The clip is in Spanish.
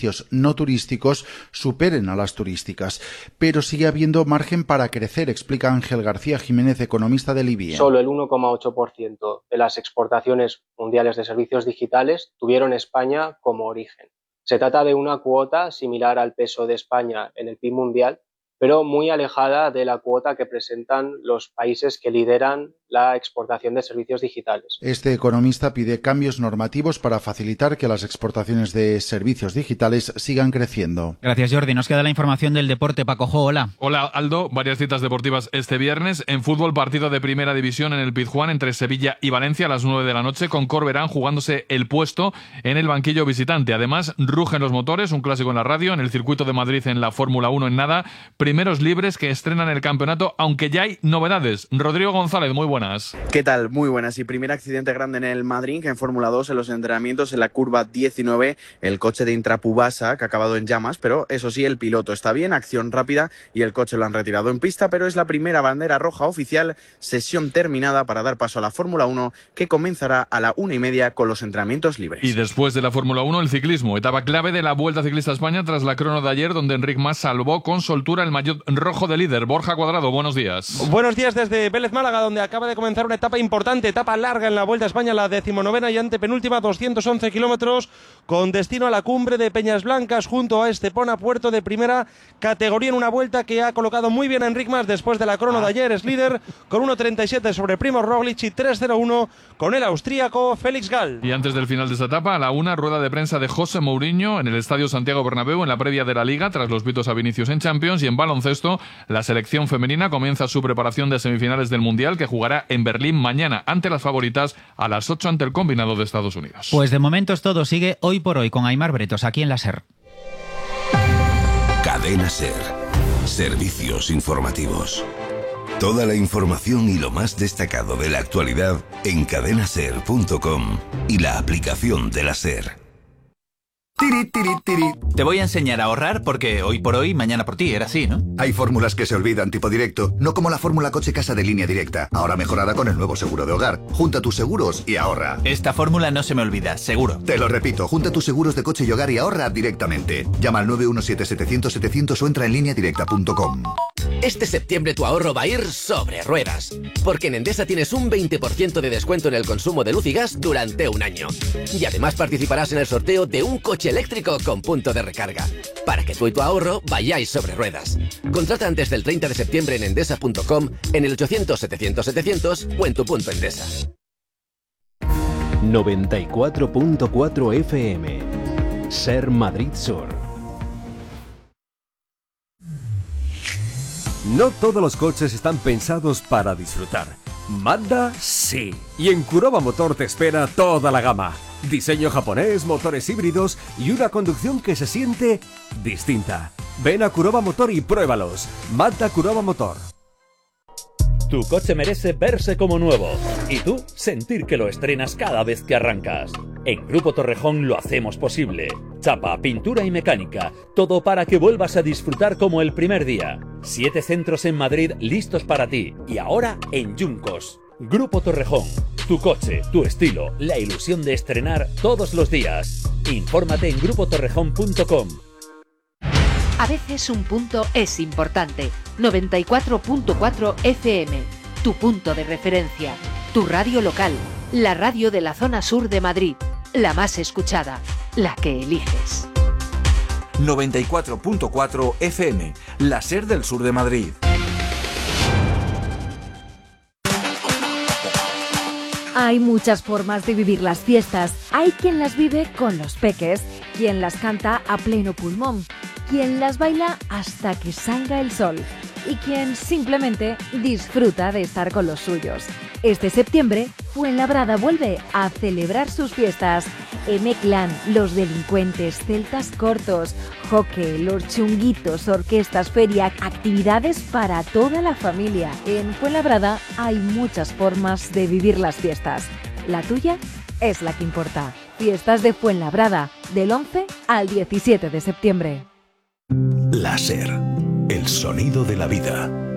servicios no turísticos superen a las turísticas. Pero sigue habiendo margen para crecer, explica Ángel García Jiménez, economista del IBIE. Solo el 1,8% de las exportaciones mundiales de servicios digitales tuvieron España como origen. Se trata de una cuota similar al peso de España en el PIB mundial, pero muy alejada de la cuota que presentan los países que lideran la exportación de servicios digitales. Este economista pide cambios normativos para facilitar que las exportaciones de servicios digitales sigan creciendo. Gracias, Jordi. Nos queda la información del deporte. Paco Jo, hola. Hola, Aldo. Varias citas deportivas este viernes. En fútbol, partido de primera división en el Pizjuán entre Sevilla y Valencia a las 9 de la noche, con Corberán jugándose el puesto en el banquillo visitante. Además, rugen los motores, un clásico en la radio, en el circuito de Madrid en la Fórmula 1 en nada. Primeros libres que estrenan el campeonato, aunque ya hay novedades. Rodrigo González, muy buenas. ¿Qué tal? Muy buenas. Y primer accidente grande en el Madrid, en Fórmula 2, en los entrenamientos, en la curva 19, el coche de Intrapubasa, que ha acabado en llamas, pero eso sí, el piloto está bien, acción rápida y el coche lo han retirado en pista, pero es la primera bandera roja oficial, sesión terminada para dar paso a la Fórmula 1, que comenzará a la 1:30 con los entrenamientos libres. Y después de la Fórmula 1, el ciclismo, etapa clave de la Vuelta Ciclista a España tras la crono de ayer, donde Enric Mas salvó con soltura el maillot rojo de líder. Borja Cuadrado, buenos días. Buenos días desde Vélez Málaga, donde acaba de comenzar una etapa importante, etapa larga en la Vuelta a España, la 19ª y antepenúltima, 211 kilómetros, con destino a la cumbre de Peñas Blancas, junto a Estepona, puerto de primera categoría, en una vuelta que ha colocado muy bien a Enric Mas después de la crono de ayer. Es líder con 1.37 sobre Primo Roglic y 3.01 con el austríaco Félix Gall. Y antes del final de esta etapa, a la 1, rueda de prensa de José Mourinho en el Estadio Santiago Bernabéu en la previa de la Liga, tras los pitos a Vinicius en Champions. Y en baloncesto, la selección femenina comienza su preparación de semifinales del Mundial, que jugará en Berlín mañana ante las favoritas a las 8 ante el combinado de Estados Unidos. Pues de momento es todo. Sigue Hoy por Hoy con Aimar Bretos aquí en la SER. Cadena SER. Servicios informativos. Toda la información y lo más destacado de la actualidad en cadenaser.com y la aplicación de la SER. Tiri, tiri, tiri. Te voy a enseñar a ahorrar porque hoy por hoy, mañana por ti, era así, ¿no? Hay fórmulas que se olvidan, tipo directo, no como la fórmula coche casa de Línea Directa, ahora mejorada con el nuevo seguro de hogar. Junta tus seguros y ahorra. Esta fórmula no se me olvida, seguro. Te lo repito, junta tus seguros de coche y hogar y ahorra directamente. Llama al 917-700-700 o entra en lineadirecta.com. Este septiembre tu ahorro va a ir sobre ruedas, porque en Endesa tienes un 20% de descuento en el consumo de luz y gas durante un año. Y además participarás en el sorteo de un coche eléctrico con punto de recarga, para que tú y tu ahorro vayáis sobre ruedas. Contrata antes del 30 de septiembre en endesa.com, en el 800-700-700 o en tu punto Endesa. 94.4 FM. SER Madrid Sur. No todos los coches están pensados para disfrutar. Mazda sí. Y en Kuroba Motor te espera toda la gama. Diseño japonés, motores híbridos y una conducción que se siente distinta. Ven a Kuroba Motor y pruébalos. Mazda Kuroba Motor. Tu coche merece verse como nuevo y tú sentir que lo estrenas cada vez que arrancas. En Grupo Torrejón lo hacemos posible. Chapa, pintura y mecánica, todo para que vuelvas a disfrutar como el primer día. 7 centros en Madrid listos para ti y ahora en Yuncos. Grupo Torrejón, tu coche, tu estilo, la ilusión de estrenar todos los días. Infórmate en grupotorrejón.com. A veces un punto es importante. 94.4 FM, tu punto de referencia, tu radio local, la radio de la zona sur de Madrid, la más escuchada, la que eliges. 94.4 FM, la SER del sur de Madrid. Hay muchas formas de vivir las fiestas. Hay quien las vive con los peques, quien las canta a pleno pulmón, quien las baila hasta que salga el sol y quien simplemente disfruta de estar con los suyos. Este septiembre, Fuenlabrada vuelve a celebrar sus fiestas. M-Clan, Los Delincuentes, Celtas Cortos, Joque, Los Chunguitos, orquestas, feria, actividades para toda la familia. En Fuenlabrada hay muchas formas de vivir las fiestas. La tuya es la que importa. Fiestas de Fuenlabrada, del 11 al 17 de septiembre. La SER, el sonido de la vida.